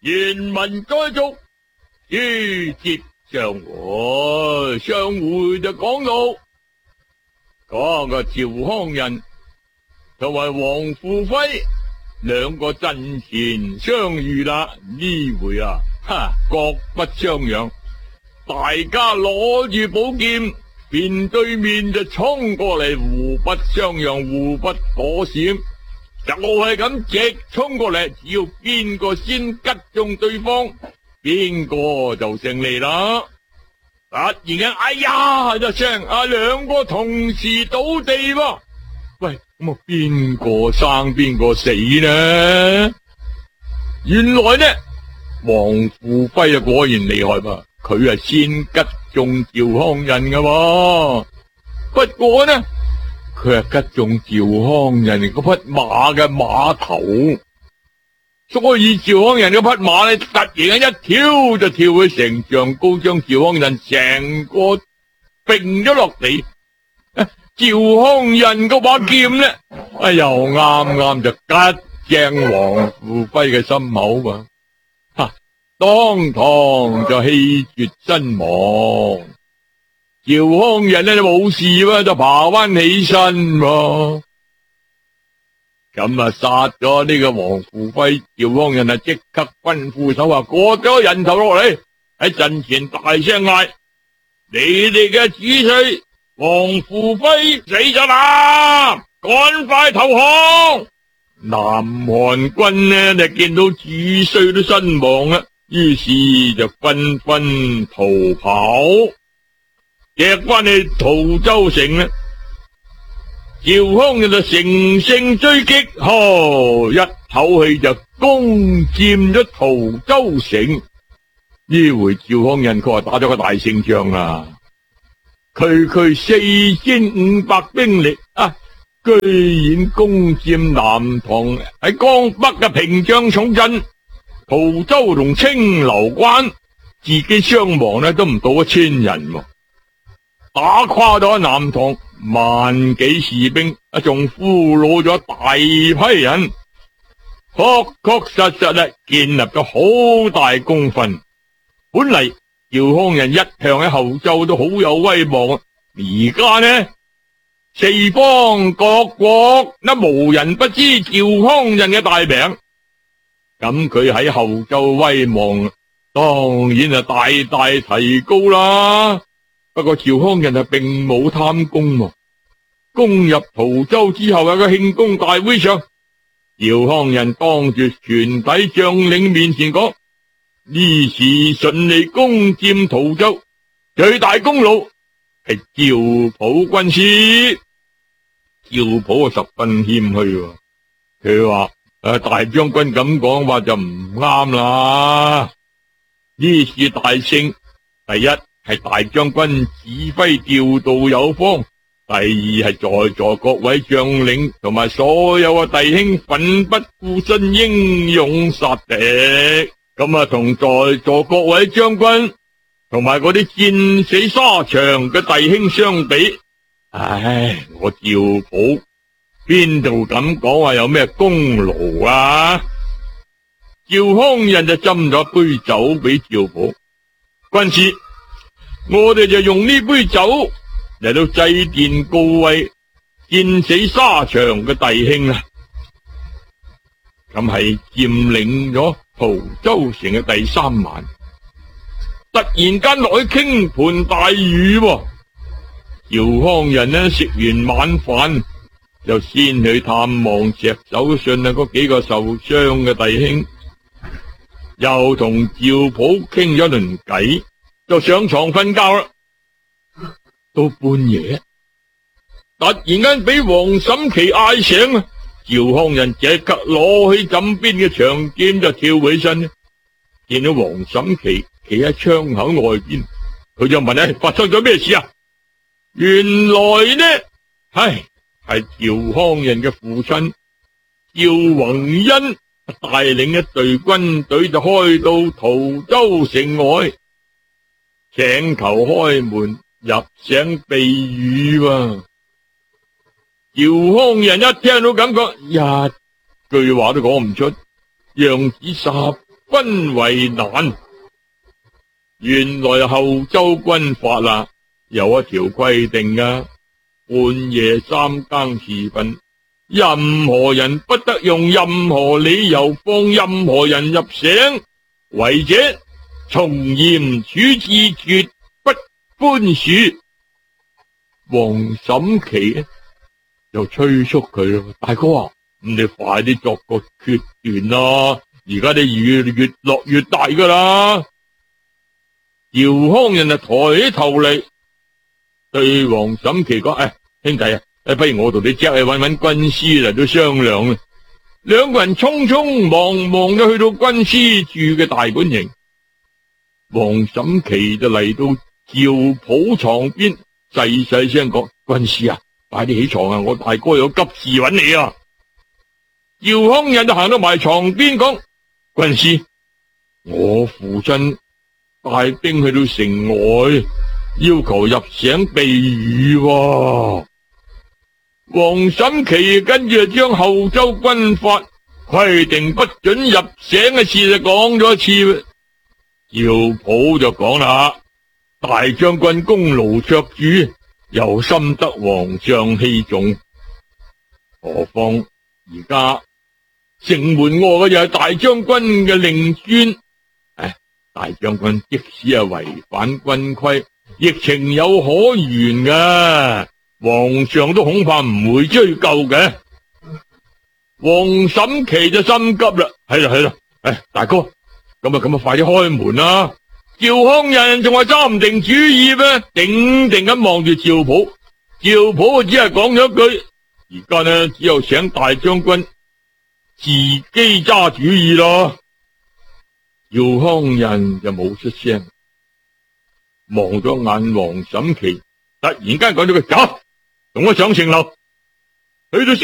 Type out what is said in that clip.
言文再續，書接上回，上回就講到嗰個趙匡胤同埋黃富輝兩個陣前相遇啦。呢回啊，各不相讓，大家攞住寶劍，面對面就衝過嚟，互不相讓，互不躲閃，就係咁直衝過嚟，只要邊個先擊中對方，邊個就勝利啦。突然間，哎呀一聲，兩個同時倒地喎。喂，咁啊邊個生邊個死呢？原來呢，黃富輝果然厲害噃，佢係先擊中趙匡胤噶喎。不過呢，佢係擊中趙匡胤嗰匹馬嘅馬頭，所以趙匡胤嗰匹馬呢，突然間一跳就跳去城牆高，將趙匡胤成個並咗落地。趙匡胤嗰把劍呢，又啱啱就吉正黃富輝嘅心口嘛，當堂就氣絕身亡。趙匡胤呢就冇事喎，就爬翻起身喎。咁啊，殺咗呢個黃富輝，趙匡胤啊即刻吩咐手下割咗人頭落嚟，喺陣前大聲嗌：你哋嘅主帥黃富輝死咗啦，趕快投降！南韓軍呢就見到主帥都身亡啦，於是就紛紛逃跑，夾翻去陶州城啦。趙匡胤就乘勝追擊，一口氣就攻佔咗陶州城。呢回趙匡胤佢話打咗個大勝仗啦，區4500兵力居然攻佔南唐喺江北嘅屏障重鎮陶州同青樓關，自己傷亡呢都唔到1000人，打垮咗南唐萬幾士兵，仲俘虜咗大批人，確確實實建立咗好大功勳。本嚟趙匡胤一向喺後周都好有威望，而家呢四方各國無人不知趙匡胤嘅大名，咁佢喺後周威望當然係大大提高啦。不過趙匡胤並冇貪功，攻入陶州之後，有個慶功大會上，趙匡胤當住全體將領面前講：呢次順利攻佔陶州，最大功勞係趙普軍師。趙普十分謙虛，佢話：大將軍咁講話就唔啱啦。呢次大勝，第一係大將軍指揮調度有方，第二係在座各位將領同埋所有嘅弟兄奮不顧身，英勇殺敵。咁同在座各位將軍同埋嗰啲戰死沙場嘅弟兄相比，我趙普邊度敢講話有咩功勞啊？趙匡胤就斟咗杯酒俾趙普，軍師，我哋就用呢杯酒嚟到祭奠告慰戰死沙場嘅弟兄啦。咁係佔領咗陶州城嘅第3晚，突然間落起傾盆大雨，趙匡胤呢食完晚飯，就先去探望石守信嗰幾個受傷嘅弟兄，又同趙普傾咗輪偈，就上床瞓覺啦。到半夜，突然間俾黃嬸琪嗌醒，趙匡胤即刻攞起枕邊嘅長劍就跳起身，見到黃嬸琪企喺窗口外邊，佢就問：發生咗咩事啊？原來呢，係趙匡胤嘅父親趙宏恩帶領一隊軍隊就開到陶州城外，請求開門入城避雨。趙匡胤一聽到感覺一句話都講唔出，樣子十君為難。原來後周軍法啊，有一條規定啊，半夜3更時分，任何人不得用任何理由放任何人入城，違者從嚴處置，絕不寬恕。王審期就催促佢咯，大哥啊，咁你快啲作個決斷啦！而家啲雨越落越大噶啦。趙匡胤抬起頭嚟，對王審期講：兄弟啊，不如我同你即去搵搵軍師嚟到商量啦。兩個人匆匆忙忙就去到軍師住嘅大本營。王審期就嚟到趙普床邊，細細聲講：軍師啊，快啲起床啊！我大哥有急事搵你啊！趙匡胤就行到埋床邊講：軍師，我父親帶兵去到城外，要求入城避雨喎。王審期跟住就將後周軍法規定不准入城嘅事就講咗一次。趙普就講啦：大將軍功勞卓著，又深得皇上器重，何況而家城門外嘅又係大將軍嘅令尊。大將軍即使係違反軍規，亦情有可原㗎，皇上都恐怕唔會追究嘅。王審期就心急啦，係啦，大哥，咁啊，快啲開門啦！趙匡胤仲話揸唔定主意咩？定定咁望住趙普，趙普只係講咗一句：而家呢，只有請大將軍自己揸主意咯。趙匡胤就冇出聲，望咗眼王審期，突然間講咗句：走，同我上城樓，去到